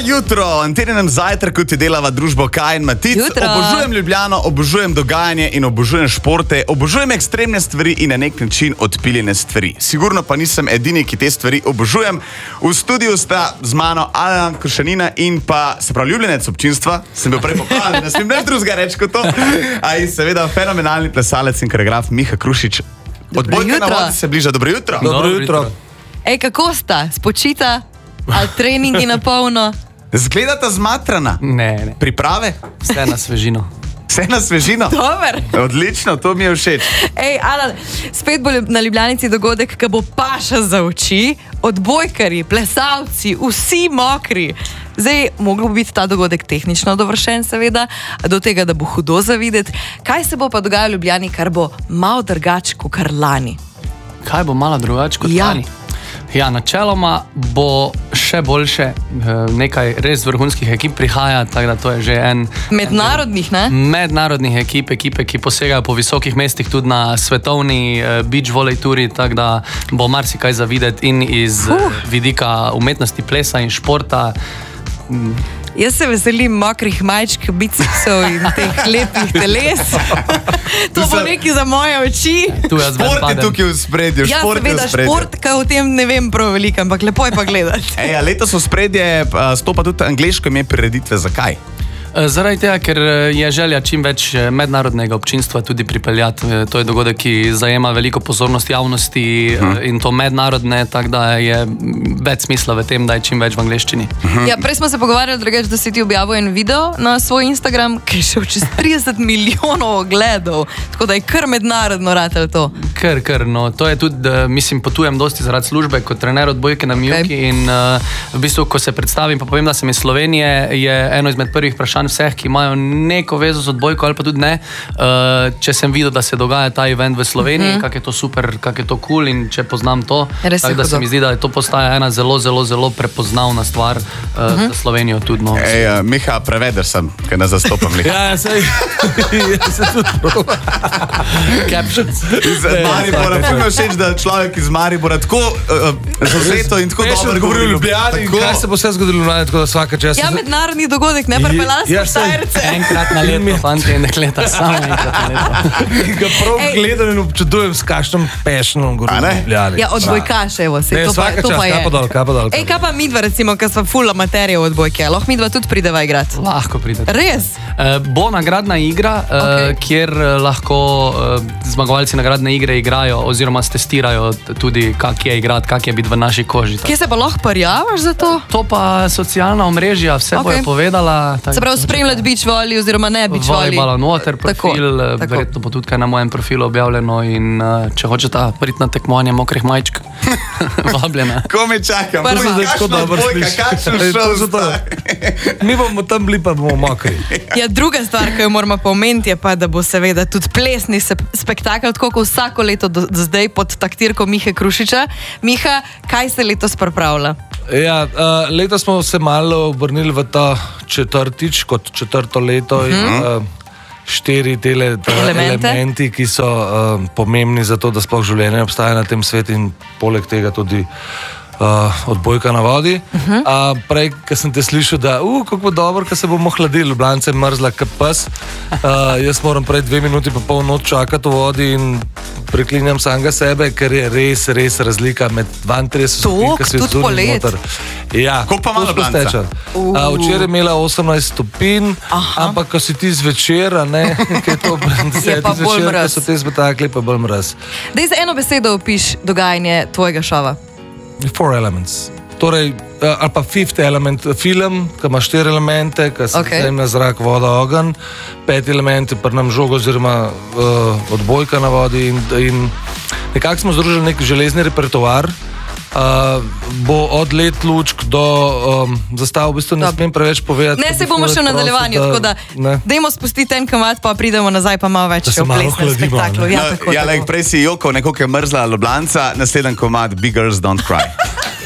jutro, Anteninem zajtrku ti delava družbo Kaj in Matic. Jutro. Obožujem Ljubljano, obožujem dogajanje in obožujem športe, obožujem ekstremne stvari in na nek način odpiljene stvari. Sigurno pa nisem edini, ki te stvari obožujem. V studiu sta z mano Alan Košanina in pa, se pravi, ljubljenec občinstva, sem bil prej pohvalen, ne smem nič drugega reči kot to, a in seveda fenomenalni plesalec in koreograf Miha Krušič. Odbojka na vodi se bliža, dobro jutro. Dobro jutro. Ej, kako sta? Spočita? Ali treningi na polno? Zgledata zmatrana. Ne. Priprave? Vse na svežino. Vse na svežino? Dober. Odlično, to mi je všeč. Ej, Alan, spet bo na Ljubljanici dogodek, ki bo paša za oči, odbojkari, plesalci, vsi mokri. Zdaj, moglo bi biti ta dogodek tehnično dovršen, seveda, do tega, da bo hudo za videti. Kaj se bo pa dogajalo v Ljubljani, kar bo malo drugače kot kar lani? Kaj bo malo drugače kot lani? Ja, načeloma bo še boljše, nekaj res vrhunskih ekip prihaja, tako da to je že en... Mednarodnih, ne? Mednarodnih ekipe, ki posegajo po visokih mestih tudi na svetovni beach volley turi, tako da bo marsikaj za videti in iz vidika umetnosti plesa in športa. Jaz se veselim mokrih majčk, bicepsov in teh lepih teles. To bo nekaj za moje oči. Šport je tukaj v spredju. Ja, seveda, šport, kaj o tem ne vem prav veliko, ampak lepo je pa gledati. Ej, a letos v spredje stopa tudi angleško ime prireditve. Zakaj? Zaradi tega, ker je želja čim več mednarodnega občinstva tudi pripeljati. To je dogodek, ki zajema veliko pozornost javnosti in to mednarodne, tako da je več smisla v tem, da je čim več v angleščini. Ja, prej smo se pogovarjali, drugače, da si ti objavil en video na svoj Instagram, ki je šel čez 30 milijonov ogledov, tako da je kar mednarodno ratel to. Kar, no. To je tudi, mislim, potujem dosti zaradi službe kot trener odbojke na Mjuki in v bistvu, ko se predstavim, pa povem, da sem iz Slovenije, je eno izmed prvih vprašanj vseh, ki imajo neko vezo z odbojko ali pa tudi ne, če sem videl, da se dogaja ta event v Sloveniji, kak je to super, kak je to cool in če poznam to, tako da se mi zdi, da to postaja ena zelo, zelo, zelo prepoznavna stvar za Slovenijo tudi. No. Ej, Miha, preveder sem, ker ne zastopam li. Ja, sej, jaz se tudi proba. Captions. Iz Maribora, pa mi všeč, da človek iz Maribora tako zavzeto in tako dobro govori v Ljubljani. Kaj se bo vse zgodilo v Ljubljani, tako da svaka čast. Ja, mednarodni dogodek, ne prepelal smo Štajerce. Enkrat na leto, fanti in dekleta, samo enkrat na leto. Ga prav gledam in občudujem, s kakšnim passionom govorim v Ljubljani. Ja, odbojkaševo se, to pa je. Kapa dol. Ej, kaj pa midva recimo, ker sva full amaterija v odbojke, lahko midva tudi prideva igrati? Lahko pridete. Res? Bo nagradna igra, kjer lahko zmagovalci nagradne igre igrajo oziroma stestirajo tudi, kak je igrati, kak je biti v naši koži. Kje se pa lahko prijavaš za to? To pa socialna omrežja, vse bojo povedala. Se pravi, spremljati beach volley oziroma ne beach volley. Volejbala noter profil, verjetno bo tudi kaj na mojem profilu objavljeno in če hočete priti na tekmovanje mokrih majčk, vabljena. Ko me čakam, kakšna odbojka, kakšen šov. Mi bomo tam bili, pa bomo mokri. Ja, druga stvar, ki jo moramo pomeniti, je pa, da bo seveda tudi plesni spektakel, tako kot vsako leto do zdaj pod taktirko Mihe Krušiča. Miha, kaj se letos pripravlja? Ja, letos smo se malo obrnili v ta četrtič, kot četrto leto in 4 elementi, ki so pomembni za to, da sploh življenje obstaja na tem svetu in poleg tega tudi odbojka na vodi. Prej, ko sem te slišal, da kako bo dobro, ko se bomo hladili, Ljubljana je mrzla kot pes. Jaz moram prej 2 minuti pa pol noč čakati v vodi in preklinjam samega sebe, ker je res razlika med 32 stopinj, ko se vzdunim noter. Ja, koliko pa malo Blanca? Včeraj je imela 18 stopinj, ampak ko si ti zvečer, ki je to 10 zvečer, ko so te spektakli, pa bolj mraz. Daj za eno besedo opiš dogajanje tvojega šova. 4 elements. Torej, ali pa fifth element, film, ki ima 4 elemente, ki se zemlja, zrak, voda, ogenj, 5 elementi, pa nam žogo oziroma odbojka na vodi in nekako smo združili nek železni repertoar. Bo od let lučk do zastav, v bistvu ne smem preveč povedati. Ne, se bomo še v nadaljevanju, tako da dajmo spustiti en kamat, pa pridemo nazaj, pa malo več v plesnem spektaklu. Ja, prej si jokal, neko je mrzla Ljubljanca, naslednji komad Big Girls Don't Cry.